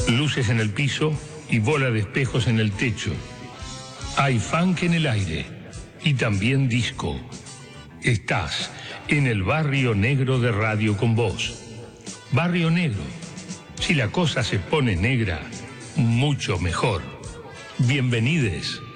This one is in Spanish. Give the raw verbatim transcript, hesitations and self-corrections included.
Luces en el piso y bola de espejos en el techo. Hay funk en el aire y también disco. Estás en el Barrio Negro de Radio con Voz. Barrio Negro. Si la cosa se pone negra, mucho mejor. Bienvenides.